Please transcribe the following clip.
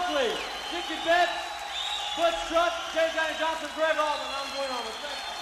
Oakley, Dickie Betts, Butch Truck, James Johnson, Greg Allman. I'm going on with that.